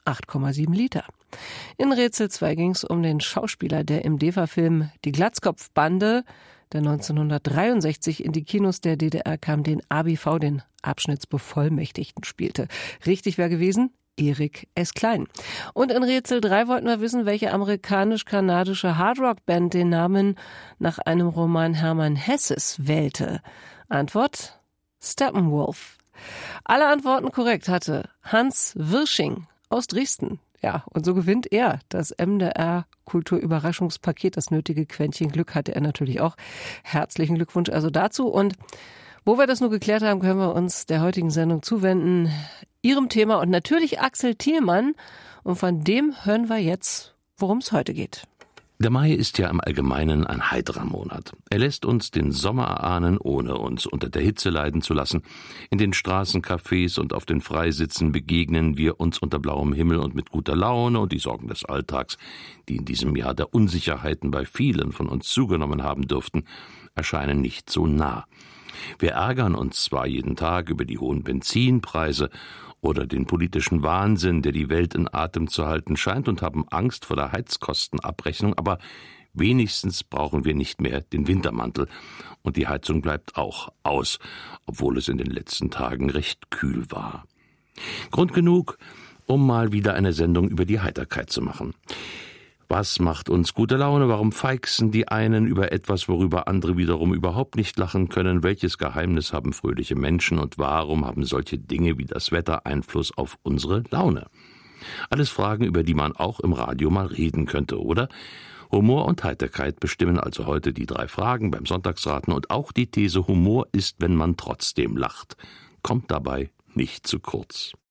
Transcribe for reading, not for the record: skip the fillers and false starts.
8,7 Liter. In Rätsel 2 ging es um den Schauspieler, der im DEFA-Film Die Glatzkopfbande, der 1963 in die Kinos der DDR kam, den ABV, den Abschnittsbevollmächtigten, spielte. Richtig wäre gewesen Erik S. Klein. Und in Rätsel 3 wollten wir wissen, welche amerikanisch-kanadische Hardrock-Band den Namen nach einem Roman Hermann Hesses wählte. Antwort: Steppenwolf. Alle Antworten korrekt hatte Hans Wirsching aus Dresden. Ja, und so gewinnt er das MDR Kulturüberraschungspaket. Das nötige Quäntchen Glück hatte er natürlich auch. Herzlichen Glückwunsch also dazu. Und wo wir das nur geklärt haben, können wir uns der heutigen Sendung zuwenden. Ihrem Thema und natürlich Axel Thielmann. Und von dem hören wir jetzt, worum es heute geht. Der Mai ist ja im Allgemeinen ein heiterer Monat. Er lässt uns den Sommer erahnen, ohne uns unter der Hitze leiden zu lassen. In den Straßencafés und auf den Freisitzen begegnen wir uns unter blauem Himmel und mit guter Laune, und die Sorgen des Alltags, die in diesem Jahr der Unsicherheiten bei vielen von uns zugenommen haben dürften, erscheinen nicht so nah. Wir ärgern uns zwar jeden Tag über die hohen Benzinpreise oder den politischen Wahnsinn, der die Welt in Atem zu halten scheint, und haben Angst vor der Heizkostenabrechnung, aber wenigstens brauchen wir nicht mehr den Wintermantel, und die Heizung bleibt auch aus, obwohl es in den letzten Tagen recht kühl war. Grund genug, um mal wieder eine Sendung über die Heiterkeit zu machen. Was macht uns gute Laune? Warum feixen die einen über etwas, worüber andere wiederum überhaupt nicht lachen können? Welches Geheimnis haben fröhliche Menschen? Und warum haben solche Dinge wie das Wetter Einfluss auf unsere Laune? Alles Fragen, über die man auch im Radio mal reden könnte, oder? Humor und Heiterkeit bestimmen also heute die 3 Fragen beim Sonntagsraten und auch die These, Humor ist, wenn man trotzdem lacht. Kommt dabei nicht zu kurz.